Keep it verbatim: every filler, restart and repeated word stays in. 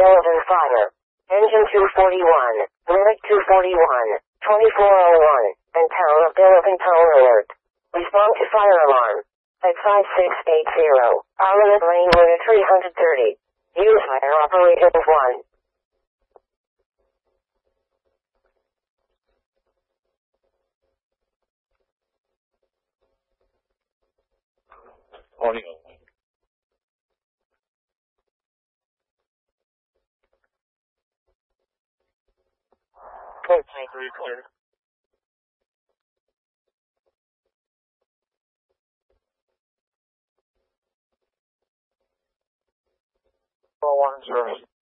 Sullivan Fire. Engine two forty-one, Limit two forty-one, twenty-four oh one, and Town of Billiken Tone Alert. Respond to fire alarm. At five six eight zero, Arlinet Lane Unit three thirty. Use fire operations one. Morning. Code three clear. four one service.